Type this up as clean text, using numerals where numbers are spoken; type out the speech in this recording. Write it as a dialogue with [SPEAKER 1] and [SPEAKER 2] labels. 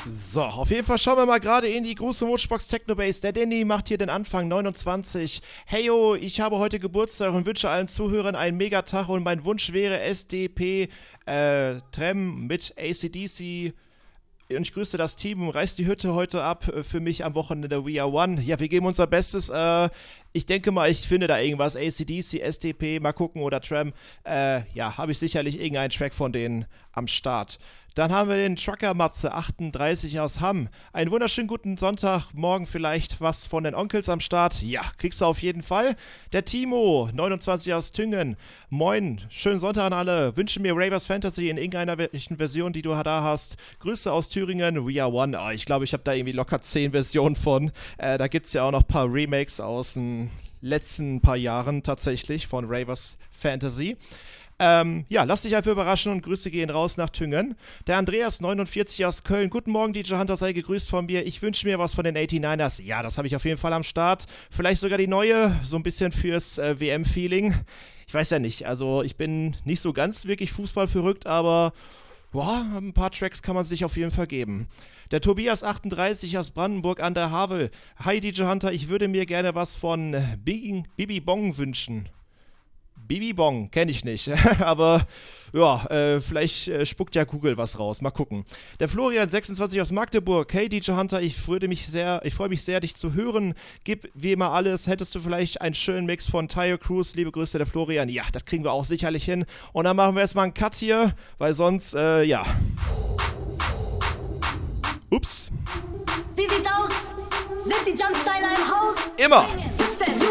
[SPEAKER 1] So, auf jeden Fall schauen wir mal gerade in die große Mutschbox Technobase. Der Danny macht hier den Anfang 29. Heyo, ich habe heute Geburtstag und wünsche allen Zuhörern einen Megatag und mein Wunsch wäre SDP Trem mit AC/DC. Und ich grüße das Team, reißt die Hütte heute ab für mich am Wochenende We Are One. Ja, wir geben unser Bestes. Ich denke mal, ich finde da irgendwas. AC/DC, SDP, mal gucken oder Tram. Ja, habe ich sicherlich irgendeinen Track von denen am Start. Dann haben wir den Trucker Matze 38 aus Hamm. Einen wunderschönen guten Sonntag. Morgen vielleicht was von den Onkels am Start. Ja, kriegst du auf jeden Fall. Der Timo 29 aus Tüngen. Moin, schönen Sonntag an alle. Wünsche mir Ravers Fantasy in irgendeiner Version, die du da hast. Grüße aus Thüringen. We Are One. Ich glaube, ich habe da irgendwie locker 10 Versionen von. Da gibt es ja auch noch ein paar Remakes aus den letzten paar Jahren tatsächlich von Ravers Fantasy. Ja, lass dich einfach überraschen und Grüße gehen raus nach Tüngen. Der Andreas, 49 aus Köln. Guten Morgen, DJ Hunter, sei gegrüßt von mir. Ich wünsche mir was von den 89ers. Ja, das habe ich auf jeden Fall am Start. Vielleicht sogar die neue, so ein bisschen fürs WM-Feeling. Ich weiß ja nicht, also ich bin nicht so ganz wirklich Fußball verrückt, aber boah, ein paar Tracks kann man sich auf jeden Fall geben. Der Tobias 38 aus Brandenburg an der Havel. Hi DJ Hunter, ich würde mir gerne was von Bibi Bong wünschen. Bibi Bong, kenne ich nicht, aber ja, vielleicht spuckt ja Google was raus, mal gucken. Der Florian 26 aus Magdeburg, hey DJ Hunter, ich freue mich sehr, dich zu hören, gib wie immer alles, hättest du vielleicht einen schönen Mix von Tire Cruise, liebe Grüße der Florian, ja, das kriegen wir auch sicherlich hin und dann machen wir erstmal einen Cut hier, weil sonst, ja. Ups.
[SPEAKER 2] Wie sieht's aus? Sind die Jumpstyler im Haus?
[SPEAKER 1] Immer.